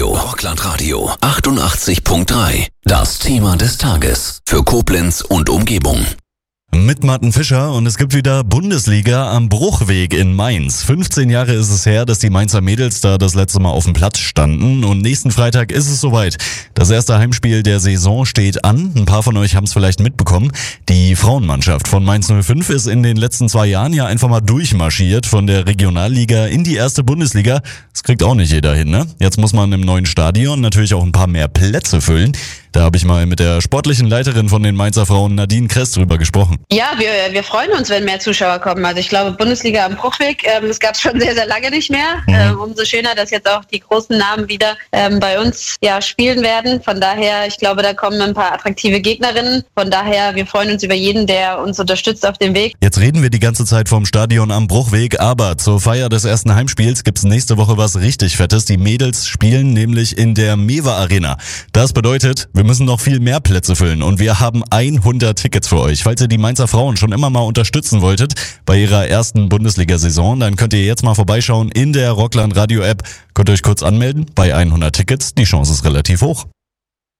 Rockland Radio 88.3. Das Thema des Tages für Koblenz und Umgebung. Mit Martin Fischer und es gibt wieder Bundesliga am Bruchweg in Mainz. 15 Jahre ist es her, dass die Mainzer Mädels da das letzte Mal auf dem Platz standen und nächsten Freitag ist es soweit. Das erste Heimspiel der Saison steht an. Ein paar von euch haben es vielleicht mitbekommen. Die Frauenmannschaft von Mainz 05 ist in den letzten 2 Jahren ja einfach mal durchmarschiert von der Regionalliga in die erste Bundesliga. Das kriegt auch nicht jeder hin, ne? Jetzt muss man im neuen Stadion natürlich auch ein paar mehr Plätze füllen. Da habe ich mal mit der sportlichen Leiterin von den Mainzer Frauen, Nadine Kress, drüber gesprochen. Ja, wir freuen uns, wenn mehr Zuschauer kommen. Also ich glaube, Bundesliga am Bruchweg, das gab es schon sehr, sehr lange nicht mehr. Umso schöner, dass jetzt auch die großen Namen wieder bei uns spielen werden. Von daher, ich glaube, da kommen ein paar attraktive Gegnerinnen. Von daher, wir freuen uns über jeden, der uns unterstützt auf dem Weg. Jetzt reden wir die ganze Zeit vom Stadion am Bruchweg, aber zur Feier des ersten Heimspiels gibt's nächste Woche was richtig Fettes. Die Mädels spielen nämlich in der Mewa Arena. Das bedeutet, wir müssen noch viel mehr Plätze füllen und wir haben 100 Tickets für euch. Falls ihr die Mainzer Frauen schon immer mal unterstützen wolltet bei ihrer ersten Bundesliga-Saison, dann könnt ihr jetzt mal vorbeischauen in der Rockland Radio App. Könnt ihr euch kurz anmelden bei 100 Tickets. Die Chance ist relativ hoch.